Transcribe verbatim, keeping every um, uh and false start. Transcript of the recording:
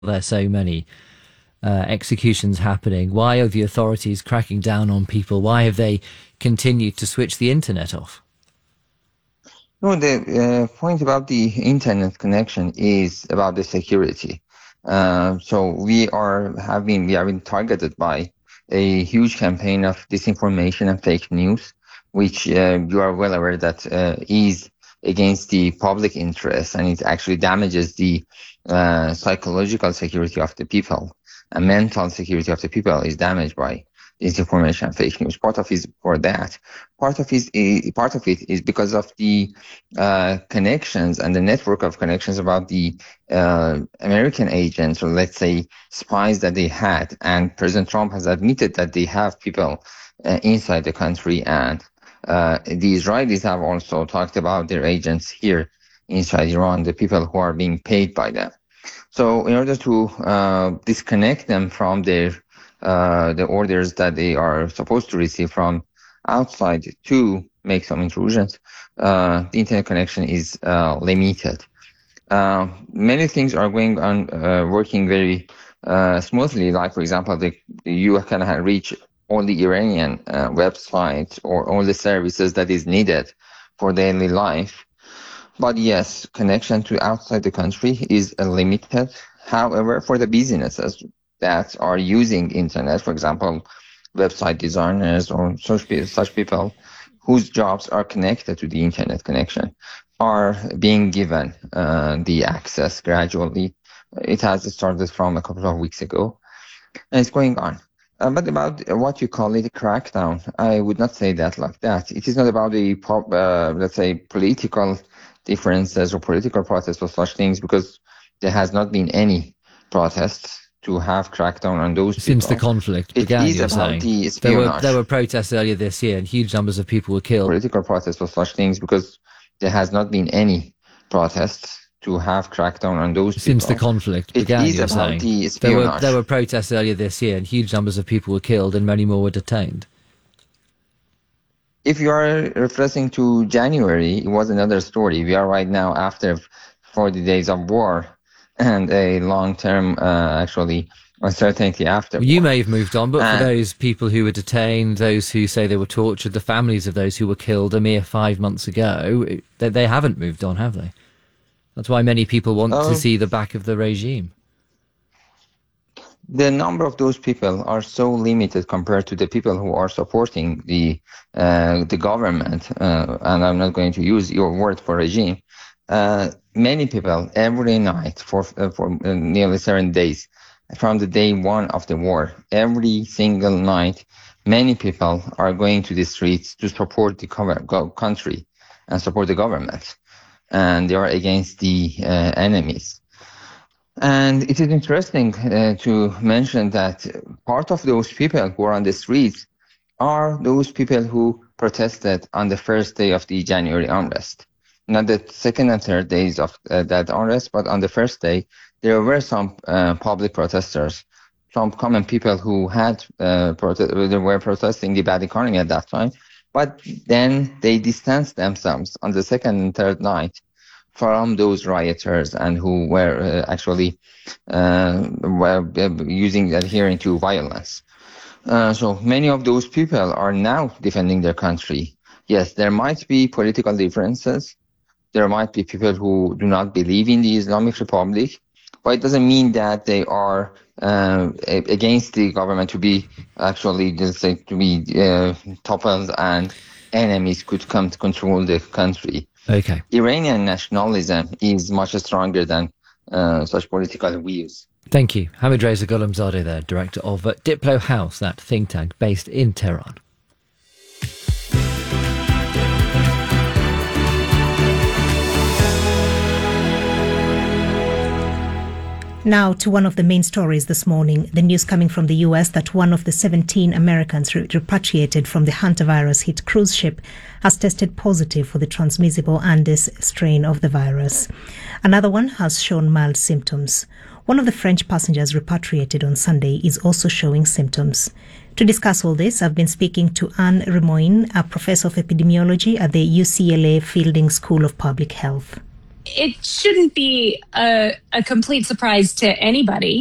There's so many uh, executions happening? Why are the authorities cracking down on people? Why have they continued to switch the internet off? No, the uh, point about the internet connection is about the security. Uh, so we are having we have been targeted by a huge campaign of disinformation and fake news, which uh, you are well aware that uh, is against the public interest, and it actually damages the uh, psychological security of the people. And mental security of the people is damaged by disinformation and fake news. Part of it is for that. Part of it is, part of it is because of the uh, connections and the network of connections about the uh, American agents, or let's say spies that they had. And President Trump has admitted that they have people uh, inside the country, and uh, the Israelis have also talked about their agents here inside Iran, the people who are being paid by them. So in order to uh, disconnect them from their uh, the orders that they are supposed to receive from outside to make some intrusions, uh, the internet connection is uh, limited. Uh, many things are going on, uh, working very uh, smoothly. Like, for example, the, you can reach all the Iranian uh, websites or all the services that is needed for daily life. But yes, connection to outside the country is uh, limited. However, for the businesses that are using internet, for example, website designers or such, such people whose jobs are connected to the internet connection, are being given uh, the access gradually. It has started from a couple of weeks ago, and it's going on. Uh, but about what you call it, a crackdown, I would not say that like that. It is not about the, uh, let's say, political differences or political protests or such things, because there has not been any protests to have crackdown on those Since people. the conflict began, it is you're about saying. The there, were, there were protests earlier this year and huge numbers of people were killed. Political protests or such things, because there has not been any protests to have crackdown on those Since people. the conflict began, it is you're about saying. The there, were, there were protests earlier this year and huge numbers of people were killed and many more were detained. If you are referring to January, it was another story. We are right now after forty days of war and a long-term, uh, actually, uncertainty after. Well, you may have moved on, but and for those people who were detained, those who say they were tortured, the families of those who were killed a mere five months ago, they, they haven't moved on, have they? That's why many people want uh, to see the back of the regime. The number of those people are so limited compared to the people who are supporting the uh, the government, uh, and I'm not going to use your word for regime. Uh, many people every night for uh, for uh, nearly seven days, from the day one of the war, every single night, many people are going to the streets to support the country and support the government, and they are against the uh, enemies. And it is interesting uh, to mention that part of those people who are on the streets are those people who protested on the first day of the January unrest. Not the second and third days of uh, that unrest, but on the first day, there were some uh, public protesters, some common people who had uh, prote- they were protesting the bad economy at that time, but then they distanced themselves on the second and third night from those rioters and who were uh, actually uh, were using, adhering to violence. Uh, so many of those people are now defending their country. Yes, there might be political differences. There might be people who do not believe in the Islamic Republic, but it doesn't mean that they are uh, against the government to be actually, just say, to be uh, toppled and enemies could come to control the country. Okay. Iranian nationalism is much stronger than uh, such political views. Thank you. Hamid Reza Gholamzadeh there, director of uh, Diplo House, that think tank based in Tehran. Now to one of the main stories this morning, the news coming from the U S that one of the seventeen Americans re- repatriated from the hantavirus-hit cruise ship has tested positive for the transmissible Andes strain of the virus. Another one has shown mild symptoms. One of the French passengers repatriated on Sunday is also showing symptoms. To discuss all this, I've been speaking to Anne Remoyne, a professor of epidemiology at the U C L A Fielding School of Public Health. it shouldn't be a, a complete surprise to anybody